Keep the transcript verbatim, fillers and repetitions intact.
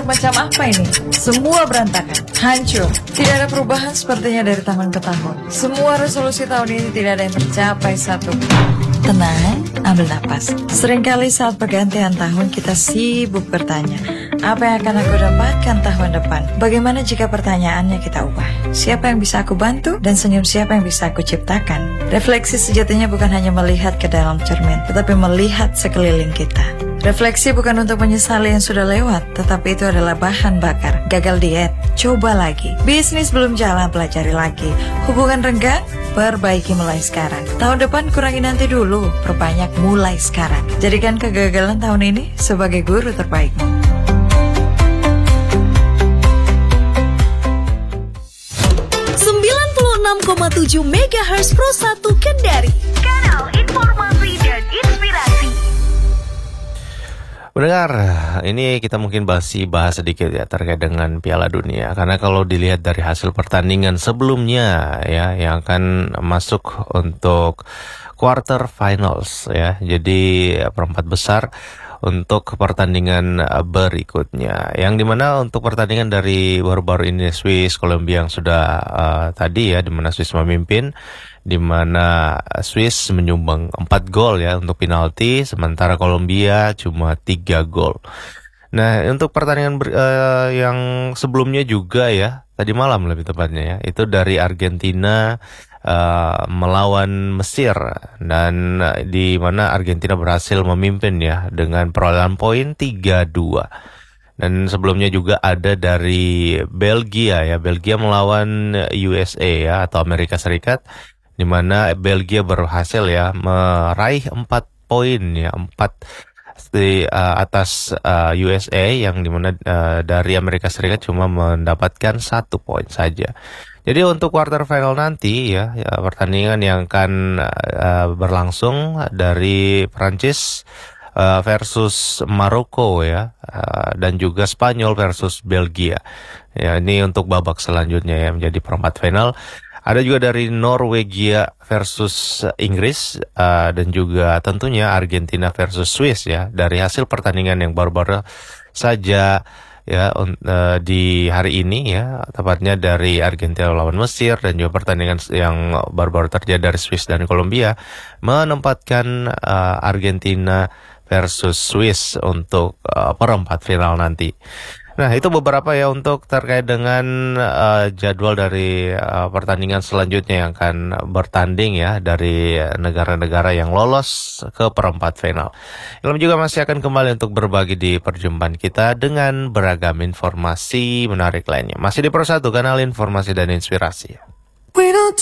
Project macam apa ini? Semua berantakan, hancur. Tidak ada perubahan sepertinya dari tahun ke tahun. Semua resolusi tahun ini tidak ada yang tercapai satu. Tenang, ambil napas. Seringkali saat pergantian tahun kita sibuk bertanya, apa yang akan aku dapatkan tahun depan? Bagaimana jika pertanyaannya kita ubah? Siapa yang bisa aku bantu? Dan senyum siapa yang bisa aku ciptakan? Refleksi sejatinya bukan hanya melihat ke dalam cermin, tetapi melihat sekeliling kita. Refleksi bukan untuk menyesali yang sudah lewat, tetapi itu adalah bahan bakar. Gagal diet, coba lagi. Bisnis belum jalan, pelajari lagi. Hubungan renggang, perbaiki mulai sekarang. Tahun depan kurangi nanti dulu, perbanyak mulai sekarang. Jadikan kegagalan tahun ini sebagai guru terbaikmu. sembilan puluh enam koma tujuh megahertz Pro satu Kendari. Kanal informasi dan inspirasi. Mendengar, ini kita mungkin masih bahas sedikit ya terkait dengan Piala Dunia. Karena kalau dilihat dari hasil pertandingan sebelumnya ya, yang akan masuk untuk quarter finals ya. Jadi perempat besar untuk pertandingan berikutnya. Yang dimana untuk pertandingan dari baru-baru ini Swiss, Kolombia yang sudah uh, tadi ya, dimana Swiss memimpin, dimana Swiss menyumbang empat gol ya untuk penalti, sementara Kolombia cuma tiga gol. Nah, untuk pertandingan ber, uh, yang sebelumnya juga ya, tadi malam lebih tepatnya ya, itu dari Argentina Uh, melawan Mesir, dan uh, di mana Argentina berhasil memimpin ya dengan perolehan poin tiga dua. Dan sebelumnya juga ada dari Belgia ya, Belgia melawan U S A ya, atau Amerika Serikat, di mana Belgia berhasil ya meraih empat poin ya, empat di uh, atas uh, U S A, yang dimana uh, dari Amerika Serikat cuma mendapatkan satu poin saja. Jadi untuk quarter final nanti ya, ya pertandingan yang akan uh, berlangsung dari Prancis uh, versus Maroko ya, uh, dan juga Spanyol versus Belgia. Ya, ini untuk babak selanjutnya ya, menjadi perempat final. Ada juga dari Norwegia versus Inggris, uh, dan juga tentunya Argentina versus Swiss ya, dari hasil pertandingan yang baru-baru saja ya uh, di hari ini ya, tepatnya dari Argentina lawan Mesir, dan juga pertandingan yang baru-baru terjadi dari Swiss dan Kolombia, menempatkan uh, Argentina versus Swiss untuk uh, perempat final nanti. Nah, itu beberapa ya untuk terkait dengan uh, jadwal dari uh, pertandingan selanjutnya yang akan bertanding ya dari negara-negara yang lolos ke perempat final. Ilham juga masih akan kembali untuk berbagi di perjumpaan kita dengan beragam informasi menarik lainnya. Masih di Pro satu, kanal informasi dan inspirasi. We don't